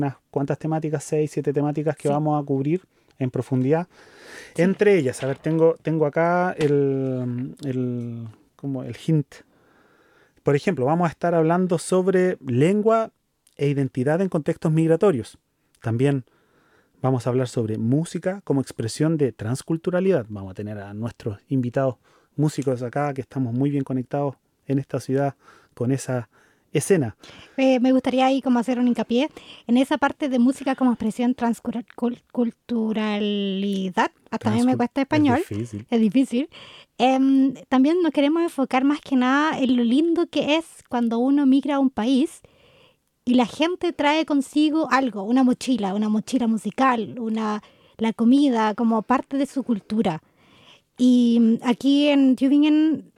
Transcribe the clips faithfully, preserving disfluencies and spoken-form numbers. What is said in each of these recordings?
unas cuantas temáticas, seis, siete temáticas que Sí. vamos a cubrir en profundidad. Sí. Entre ellas, a ver, tengo, tengo acá el, el, como el hint. Por ejemplo, vamos a estar hablando sobre lengua e identidad en contextos migratorios. También vamos a hablar sobre música como expresión de transculturalidad. Vamos a tener a nuestros invitados músicos acá que estamos muy bien conectados en esta ciudad con esa escena. Eh, me gustaría ahí como hacer un hincapié en esa parte de música como expresión transculturalidad. Hasta a mí me Transcul cuesta es español, difícil. es difícil. Em, también nos queremos enfocar más que nada en lo lindo que es cuando uno migra a un país y la gente trae consigo algo, una mochila, una mochila musical, una, la comida como parte de su cultura. Y mm, aquí en Tübingen,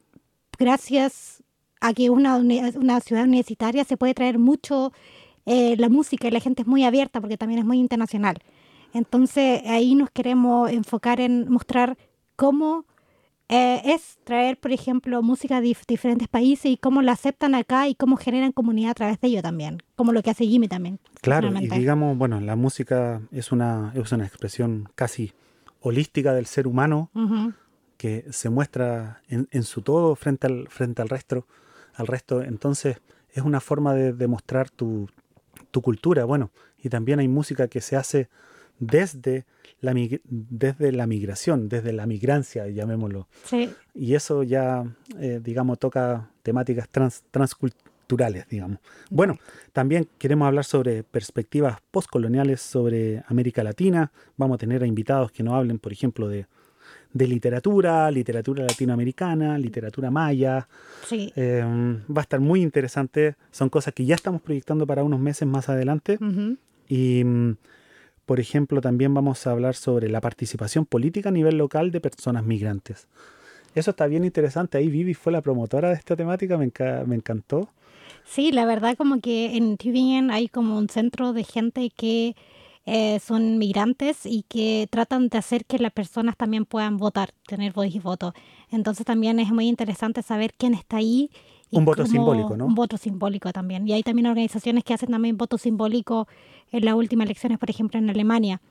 gracias a que una, uni- una ciudad universitaria se puede traer mucho eh, la música y la gente es muy abierta porque también es muy internacional. Entonces ahí nos queremos enfocar en mostrar cómo eh, es traer, por ejemplo, música de dif- diferentes países y cómo la aceptan acá y cómo generan comunidad a través de ello también, como lo que hace Jimmy también, Claro, y personalmente. digamos, bueno, la música es una, es una expresión casi holística del ser humano Ujú. que se muestra en, en su todo frente al, frente al resto, al resto. Entonces, es una forma de demostrar tu, tu cultura. Bueno, y también hay música que se hace desde la, mig- desde la migración, desde la migrancia, llamémoslo. Sí, Y eso ya, eh, digamos, toca temáticas trans, transculturales, digamos. Bueno, exacto. también queremos hablar sobre perspectivas postcoloniales sobre América Latina. Vamos a tener a invitados que nos hablen, por ejemplo, de, de literatura, literatura latinoamericana, literatura maya. Sí. Eh, va a estar muy interesante. Son cosas que ya estamos proyectando para unos meses más adelante. Ujú. Y, mm, por ejemplo, también vamos a hablar sobre la participación política a nivel local de personas migrantes. Eso está bien interesante. Ahí Vivi fue la promotora de esta temática, me, enca- me encantó. Sí, la verdad como que en Tübingen hay como un centro de gente que eh, son migrantes y que tratan de hacer que las personas también puedan votar, tener voz y voto. Entonces también es muy interesante saber quién está ahí y Un voto simbólico, cómo un ¿no? voto simbólico también. Y hay también organizaciones que hacen también voto simbólico en las últimas elecciones, por ejemplo, en Alemania.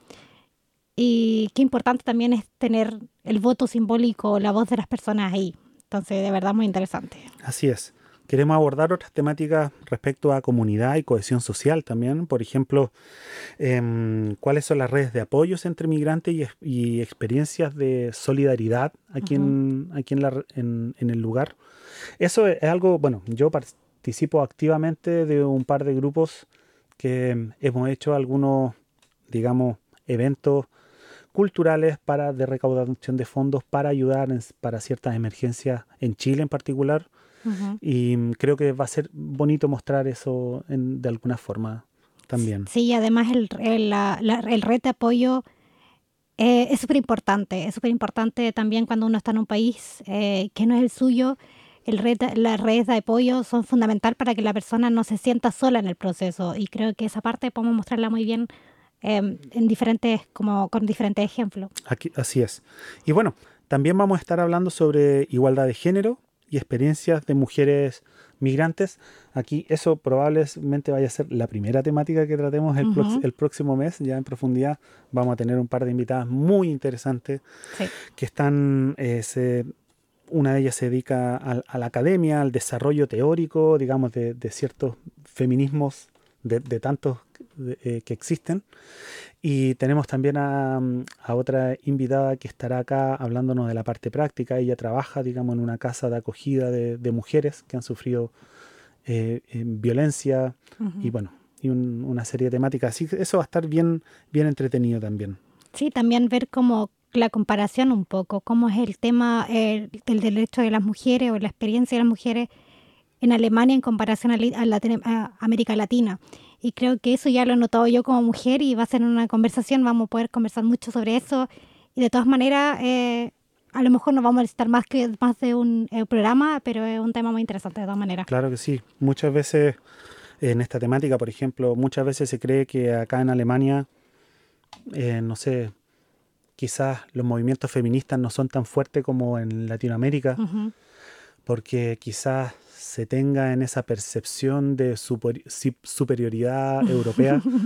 Y qué importante también es tener el voto simbólico, la voz de las personas ahí. Entonces, de verdad, muy interesante. Así es. Queremos abordar otras temáticas respecto a comunidad y cohesión social también. Por ejemplo, em, cuáles son las redes de apoyos entre migrantes y, ex- y experiencias de solidaridad aquí, Ujú. en, aquí en, la re- en- en el lugar. Eso es algo, bueno, yo participo activamente de un par de grupos que em, hemos hecho algunos, digamos, eventos culturales para de recaudación de fondos para ayudar en- para ciertas emergencias en Chile en particular. Ujú. Y mm, creo que va a ser bonito mostrar eso en- de alguna forma también. Sí, además el, el, la- la- el red de apoyo eh, es súper importante. Es súper importante también cuando uno está en un país eh, que no es el suyo. El red, las redes de apoyo son fundamental para que la persona no se sienta sola en el proceso. Y creo que esa parte podemos mostrarla muy bien em, en diferentes, como con diferentes ejemplos. Aquí, así es. Y bueno, también vamos a estar hablando sobre igualdad de género y experiencias de mujeres migrantes. Aquí eso probablemente vaya a ser la primera temática que tratemos el, prox- Ujú. el próximo mes, ya en profundidad. Vamos a tener un par de invitadas muy interesantes Sí, que están, eh, se- una de ellas se dedica al- a, la academia, al desarrollo teórico, digamos, de, de ciertos feminismos, de, de tantos de- eh, que existen. Y tenemos también a, mm, a otra invitada que estará acá hablándonos de la parte práctica. Ella trabaja, digamos, en una casa de acogida de, de mujeres que han sufrido eh, eh, violencia y ujú. bueno, y un- una serie de temáticas. Así que eso va a estar bien, bien entretenido también. Sí, también ver como la comparación un poco, cómo es el tema eh, del derecho de las mujeres o la experiencia de las mujeres en Alemania en comparación a, li- a Latino- a América Latina. Y creo que eso ya lo he notado yo como mujer y va a ser una conversación, vamos a poder conversar mucho sobre eso. Y de todas maneras, eh, a lo mejor no vamos a necesitar más que más de un eh, programa, pero es un tema muy interesante de todas maneras. Claro que sí. Muchas veces en esta temática, por ejemplo, muchas veces se cree que acá en Alemania, eh, no sé, quizás los movimientos feministas no son tan fuertes como en Latinoamérica, Ujú. porque quizás se tenga en esa percepción de superi- si- superioridad europea